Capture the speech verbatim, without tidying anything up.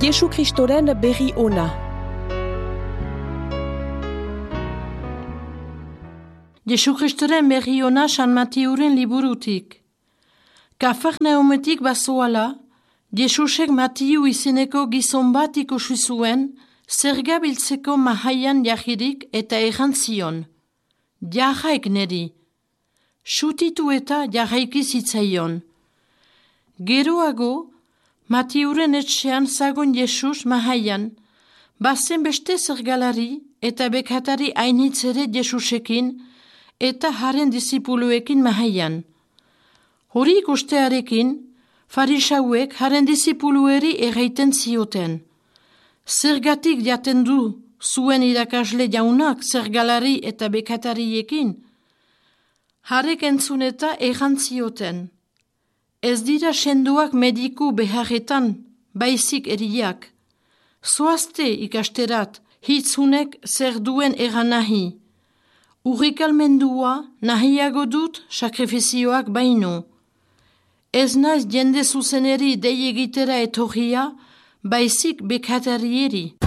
Jesu Kristoren berri ona. Jesu Kristoren berri ona San Matiuren liburutik. Kafarnaumetik bazoala, Jesusek Matiu izeneko gizon bat ikusi zuen, zerga biltzeko mahaian jahirik eta errantzion. Jarraik neri. Sutitu eta jarraiki zitzaion. Geroago, Matiuren etxean zagon Jesus mahaian, bazen beste zergalari eta bekatari ainitzere Jesusekin eta haren disipuluekin mahaian. Hori ikustearekin, farisauek haren disipulueri erraiten zioten. Zergatik jaten du zuen irakasle jaunak zergalari eta bekatariekin? Harek entzun eta errantzioten. Ez dira sendoak mediku beharretan, baizik eriak. Zoazte ikasterat, hitzunek zer duen eran nahi. Urrikalmendua nahiago dut sakrifizioak baino. Ez naiz jende zuzeneri dei egitera etorria, baizik bekatarieri.